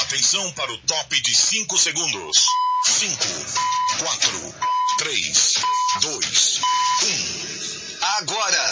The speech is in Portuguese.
Atenção para o top de 5 segundos. 5, 4, 3, 2, 1. Agora,